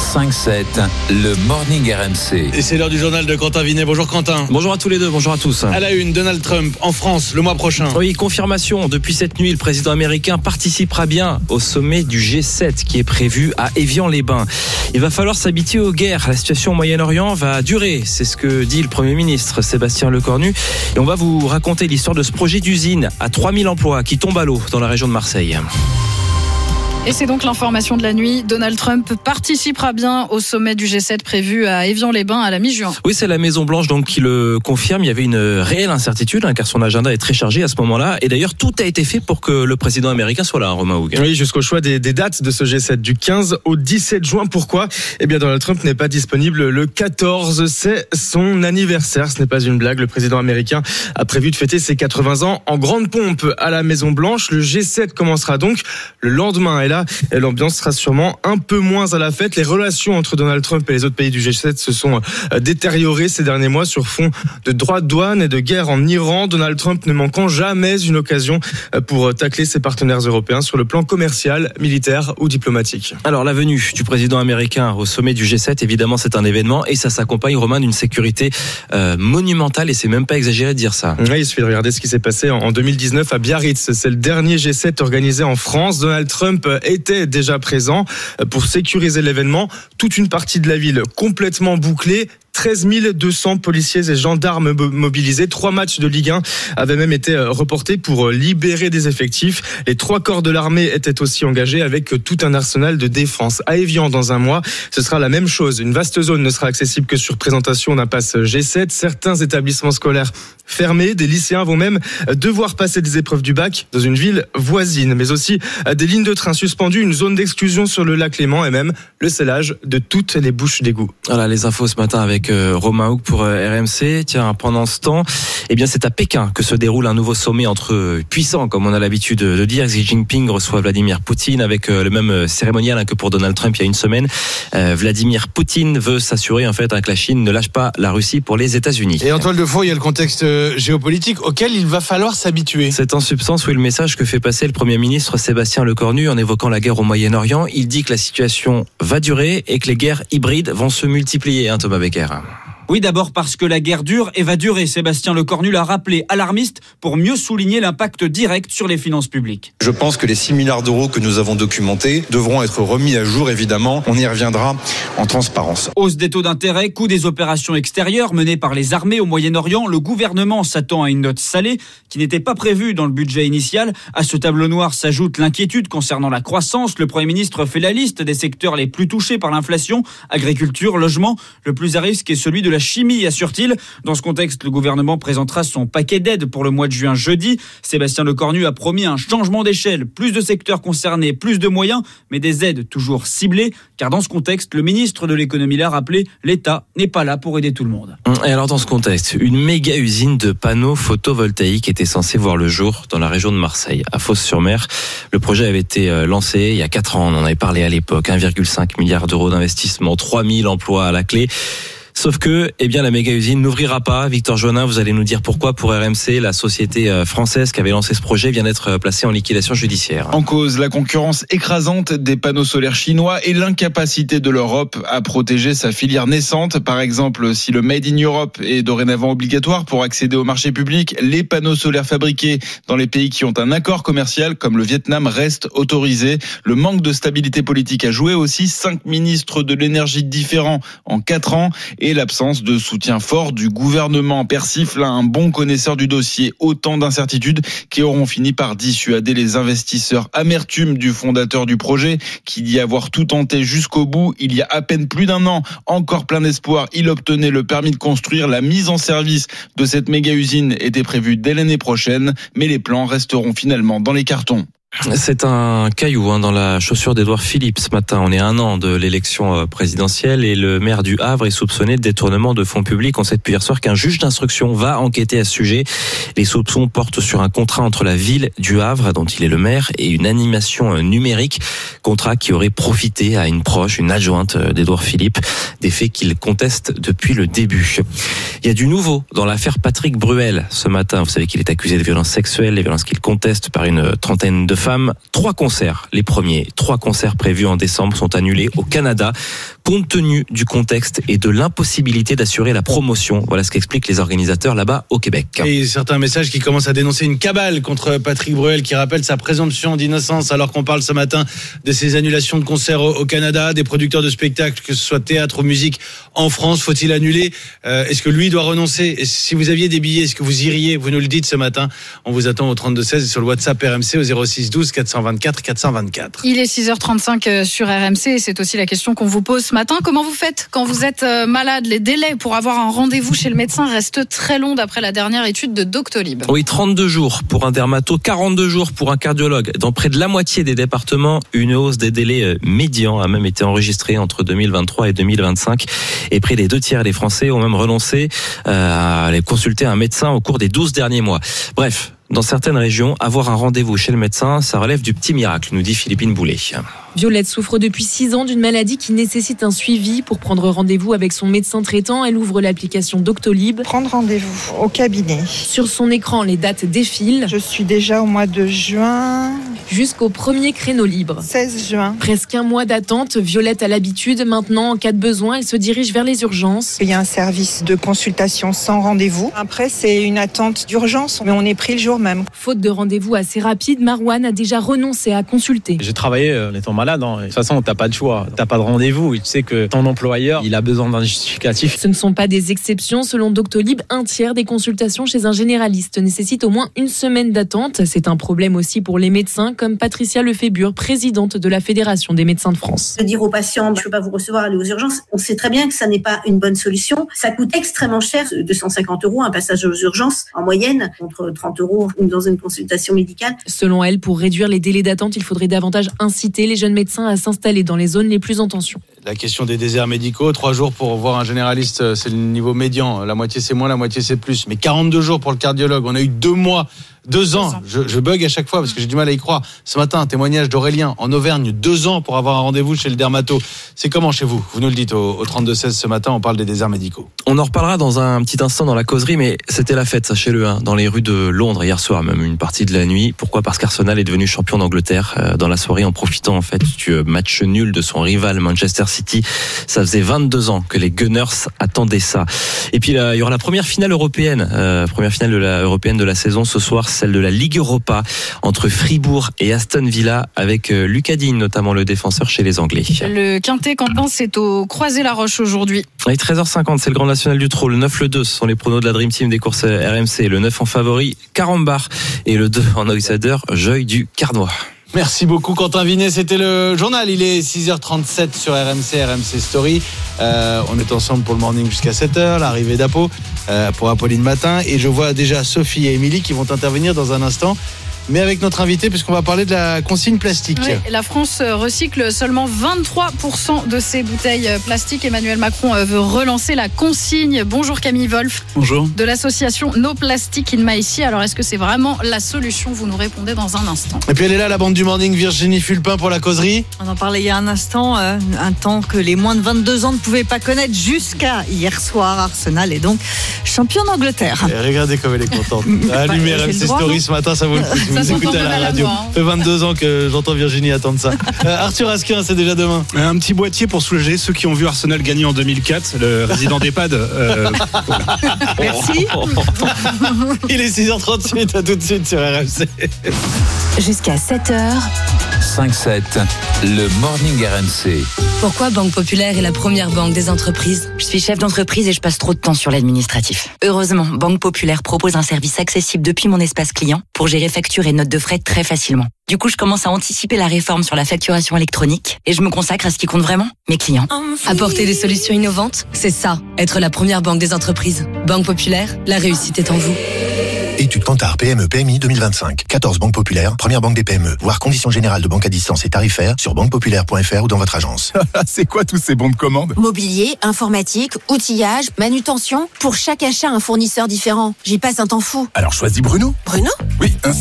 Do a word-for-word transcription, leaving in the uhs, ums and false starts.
cinq sept, le Morning R M C. Et c'est l'heure du journal de Quentin Vinet. Bonjour Quentin. Bonjour à tous les deux, bonjour à tous. À la une, Donald Trump en France le mois prochain. Oui, confirmation. Depuis cette nuit, le président américain participera bien au sommet du G sept qui est prévu à Évian-les-Bains. Il va falloir s'habituer aux guerres. La situation au Moyen-Orient va durer. C'est ce que dit le Premier ministre Sébastien Lecornu. Et on va vous raconter l'histoire de ce projet d'usine à trois mille emplois qui tombe à l'eau dans la région de Marseille. Et c'est donc l'information de la nuit. Donald Trump participera bien au sommet du G sept prévu à Évian-les-Bains à la mi-juin. Oui, c'est la Maison-Blanche donc qui le confirme. Il y avait une réelle incertitude hein, car son agenda est très chargé à ce moment-là. Et d'ailleurs, tout a été fait pour que le président américain soit là, Romain Hougue. Oui, jusqu'au choix des, des dates de ce G sept du quinze au dix-sept juin. Pourquoi ? Eh bien, Donald Trump n'est pas disponible le quatorze. C'est son anniversaire. Ce n'est pas une blague. Le président américain a prévu de fêter ses quatre-vingts ans en grande pompe à la Maison-Blanche. Le G sept commencera donc le lendemain. Et là, et l'ambiance sera sûrement un peu moins à la fête. Les relations entre Donald Trump et les autres pays du G sept se sont détériorées ces derniers mois sur fond de droits de douane et de guerre en Iran. Donald Trump ne manquant jamais une occasion pour tacler ses partenaires européens sur le plan commercial, militaire ou diplomatique. Alors la venue du président américain au sommet du G sept, évidemment c'est un événement et ça s'accompagne, Romain, d'une sécurité euh, monumentale et c'est même pas exagéré de dire ça. Oui, il suffit de regarder ce qui s'est passé en deux mille dix-neuf à Biarritz. C'est le dernier G sept organisé en France. Donald Trump était déjà présent pour sécuriser l'événement. Toute une partie de la ville complètement bouclée. treize mille deux cents policiers et gendarmes mobilisés. Trois matchs de Ligue un avaient même été reportés pour libérer des effectifs. Les trois corps de l'armée étaient aussi engagés avec tout un arsenal de défense. À Évian, dans un mois, ce sera la même chose. Une vaste zone ne sera accessible que sur présentation d'un pass G sept. Certains établissements scolaires fermés. Des lycéens vont même devoir passer des épreuves du bac dans une ville voisine. Mais aussi des lignes de train suspendues, une zone d'exclusion sur le lac Léman et même le scellage de toutes les bouches d'égout. Voilà les infos ce matin avec Romain Hougue pour R M C. Tiens, pendant ce temps, eh bien c'est à Pékin que se déroule un nouveau sommet entre puissants, comme on a l'habitude de dire. Xi Jinping reçoit Vladimir Poutine avec le même cérémonial que pour Donald Trump il y a une semaine. Euh, Vladimir Poutine veut s'assurer en fait que la Chine ne lâche pas la Russie pour les États-Unis. Et en toile de fond, il y a le contexte géopolitique auquel il va falloir s'habituer. C'est en substance oui, le message que fait passer le Premier ministre Sébastien Lecornu en évoquant la guerre au Moyen-Orient. Il dit que la situation va durer et que les guerres hybrides vont se multiplier, hein, Thomas Becker. Oui, d'abord parce que la guerre dure et va durer. Sébastien Lecornu l'a rappelé, alarmiste, pour mieux souligner l'impact direct sur les finances publiques. Je pense que les six milliards d'euros que nous avons documentés devront être remis à jour, évidemment. On y reviendra en transparence. Hausse des taux d'intérêt, coût des opérations extérieures menées par les armées au Moyen-Orient. Le gouvernement s'attend à une note salée qui n'était pas prévue dans le budget initial. À ce tableau noir s'ajoute l'inquiétude concernant la croissance. Le Premier ministre fait la liste des secteurs les plus touchés par l'inflation. Agriculture, logement. Le plus à risque est celui de la chimie, assure-t-il. Dans ce contexte, le gouvernement présentera son paquet d'aides pour le mois de juin jeudi. Sébastien Lecornu a promis un changement d'échelle, plus de secteurs concernés, plus de moyens, mais des aides toujours ciblées, car dans ce contexte, le ministre de l'économie l'a rappelé, l'État n'est pas là pour aider tout le monde. Et alors dans ce contexte, une méga usine de panneaux photovoltaïques était censée voir le jour dans la région de Marseille, à Fos-sur-Mer. Le projet avait été lancé il y a quatre ans, on en avait parlé à l'époque, un virgule cinq milliard d'euros d'investissement, trois mille emplois à la clé. Sauf que, eh bien, la méga usine n'ouvrira pas. Victor Joannin, vous allez nous dire pourquoi pour R M C, la société française qui avait lancé ce projet vient d'être placée en liquidation judiciaire. En cause, la concurrence écrasante des panneaux solaires chinois et l'incapacité de l'Europe à protéger sa filière naissante. Par exemple, si le Made in Europe est dorénavant obligatoire pour accéder au marché public, les panneaux solaires fabriqués dans les pays qui ont un accord commercial, comme le Vietnam, restent autorisés. Le manque de stabilité politique a joué aussi. Cinq ministres de l'énergie différents en quatre ans et l'absence de soutien fort du gouvernement persifle un bon connaisseur du dossier. Autant d'incertitudes qui auront fini par dissuader les investisseurs. Amertume du fondateur du projet qui dit avoir tout tenté jusqu'au bout. Il y a à peine plus d'un an, encore plein d'espoir, il obtenait le permis de construire. La mise en service de cette méga usine était prévue dès l'année prochaine, mais les plans resteront finalement dans les cartons. C'est un caillou hein, dans la chaussure d'Édouard Philippe ce matin. On est à un an de l'élection présidentielle et le maire du Havre est soupçonné de détournement de fonds publics. On sait depuis hier soir qu'un juge d'instruction va enquêter à ce sujet. Les soupçons portent sur un contrat entre la ville du Havre, dont il est le maire, et une animation numérique. Contrat qui aurait profité à une proche, une adjointe d'Édouard Philippe, des faits qu'il conteste depuis le début. Il y a du nouveau dans l'affaire Patrick Bruel ce matin. Vous savez qu'il est accusé de violences sexuelles, les violences qu'il conteste par une trentaine de femmes. Trois concerts, les premiers, trois concerts prévus en décembre sont annulés au Canada. compte tenu du contexte et de l'impossibilité d'assurer la promotion. Voilà ce qu'expliquent les organisateurs là-bas au Québec. Et certains messages qui commencent à dénoncer une cabale contre Patrick Bruel qui rappelle sa présomption d'innocence alors qu'on parle ce matin de ces annulations de concerts au Canada, des producteurs de spectacles, que ce soit théâtre ou musique en France. Faut-il annuler ? euh, Est-ce que lui doit renoncer ? Et si vous aviez des billets, est-ce que vous iriez ? Vous nous le dites ce matin. On vous attend au trente-deux seize et sur le WhatsApp R M C au zéro six douze quatre cent vingt-quatre quatre cent vingt-quatre. Il est six heures trente-cinq sur R M C et c'est aussi la question qu'on vous pose ce matin. Comment vous faites quand vous êtes malade ? Les délais pour avoir un rendez-vous chez le médecin restent très longs d'après la dernière étude de Doctolib. Oui, trente-deux jours pour un dermato, quarante-deux jours pour un cardiologue. Dans près de la moitié des départements, une hausse des délais médians a même été enregistrée entre deux mille vingt-trois et deux mille vingt-cinq. Et près des deux tiers des Français ont même renoncé à aller consulter un médecin au cours des douze derniers mois. Bref, dans certaines régions, avoir un rendez-vous chez le médecin, ça relève du petit miracle, nous dit Philippine Boulet. Violette souffre depuis six ans d'une maladie qui nécessite un suivi. Pour prendre rendez-vous avec son médecin traitant, elle ouvre l'application Doctolib. Prendre rendez-vous au cabinet. Sur son écran, les dates défilent. Je suis déjà au mois de juin. Jusqu'au premier créneau libre. seize juin. Presque un mois d'attente. Violette a l'habitude. Maintenant, en cas de besoin, elle se dirige vers les urgences. Il y a un service de consultation sans rendez-vous. Après, c'est une attente d'urgence, mais on est pris le jour même. Faute de rendez-vous assez rapide, Marwan a déjà renoncé à consulter. J'ai travaillé en étant malade. Hein. De toute façon, t'as pas de choix. T'as pas de rendez-vous. Tu sais que ton employeur, il a besoin d'un justificatif. Ce ne sont pas des exceptions. Selon Doctolib, un tiers des consultations chez un généraliste nécessitent au moins une semaine d'attente. C'est un problème aussi pour les médecins, comme Patricia Lefébure, présidente de la Fédération des médecins de France. De dire aux patients, je ne peux pas vous recevoir, aller aux urgences, on sait très bien que ça n'est pas une bonne solution. Ça coûte extrêmement cher, deux cent cinquante euros un passage aux urgences, en moyenne, contre trente euros dans une consultation médicale. Selon elle, pour réduire les délais d'attente, il faudrait davantage inciter les jeunes médecins à s'installer dans les zones les plus en tension. La question des déserts médicaux, trois jours pour voir un généraliste, c'est le niveau médian. La moitié c'est moins, la moitié c'est plus. Mais quarante-deux jours pour le cardiologue. On a eu deux mois. Deux ans, je, je bug à chaque fois parce que j'ai du mal à y croire. Ce matin, un témoignage d'Aurélien en Auvergne, deux ans pour avoir un rendez-vous chez le dermato. C'est comment chez vous ? Vous nous le dites au, au trente-deux seize ce matin, on parle des déserts médicaux. On en reparlera dans un petit instant dans la causerie, mais c'était la fête, sachez-le, hein, dans les rues de Londres hier soir, même une partie de la nuit. Pourquoi ? Parce qu'Arsenal est devenu champion d'Angleterre euh, dans la soirée en profitant en fait du match nul de son rival Manchester City. Ça faisait vingt-deux ans que les Gunners attendaient ça. Et puis là, il y aura la première finale européenne, euh, première finale de la européenne de la saison ce soir, celle de la Ligue Europa entre Fribourg et Aston Villa avec Lucas Digne, notamment le défenseur chez les Anglais. Le Quintet, Quentin, c'est au Croisé-la-Roche aujourd'hui. Oui, treize heures cinquante, c'est le Grand National du Trot. Le neuf, le deux, ce sont les pronos de la Dream Team des courses R M C. Le neuf en favori, Carambar. Et le deux en outsider, Jeuil du Carnois. Merci beaucoup Quentin Vinet, c'était le journal, il est six heures trente-sept sur R M C, R M C Story. Euh, on est ensemble pour le morning jusqu'à sept heures, l'arrivée d'Apo euh, pour Apolline Matin. Et je vois déjà Sophie et Émilie qui vont intervenir dans un instant. Mais avec notre invité, puisqu'on va parler de la consigne plastique. Oui, la France recycle seulement vingt-trois pour cent de ses bouteilles plastiques. Emmanuel Macron veut relancer la consigne. Bonjour Camille Wolf. Bonjour. De l'association No Plastic in Maïsi. Alors est-ce que c'est vraiment la solution ? Vous nous répondez dans un instant. Et puis elle est là, la bande du morning, Virginie Fulpin pour la causerie. On en parlait il y a un instant, euh, un temps que les moins de vingt-deux ans ne pouvaient pas connaître jusqu'à hier soir. Arsenal est donc champion d'Angleterre. Et regardez comme elle est contente. Allumez R M C Story ce matin, ça vaut le coup. Vous écoutez à la radio. Ça fait vingt-deux ans que j'entends Virginie attendre ça. Euh, Arthur Asquin, c'est déjà demain. Un petit boîtier pour soulager ceux qui ont vu Arsenal gagner en deux mille quatre, le résident d'EHPAD. Euh, Merci. Il est six heures trente-huit, à tout de suite sur R M C. Jusqu'à sept heures. cinq sept, le morning R M C. Pourquoi Banque Populaire est la première banque des entreprises ? Je suis chef d'entreprise et je passe trop de temps sur l'administratif. Heureusement, Banque Populaire propose un service accessible depuis mon espace client pour gérer factures et notes de frais très facilement. Du coup, je commence à anticiper la réforme sur la facturation électronique et je me consacre à ce qui compte vraiment, mes clients. Apporter des solutions innovantes, c'est ça, être la première banque des entreprises. Banque Populaire, la réussite est en vous. Étude Kantar P M E P M I deux mille vingt-cinq. quatorze banques populaires, première banque des P M E. Voir conditions générales de banque à distance et tarifaires sur banque populaire point f r ou dans votre agence. C'est quoi tous ces bons de commande ? Mobilier, informatique, outillage, manutention. Pour chaque achat, un fournisseur différent. J'y passe un temps fou. Alors choisis Bruno. Bruno ? Oui, un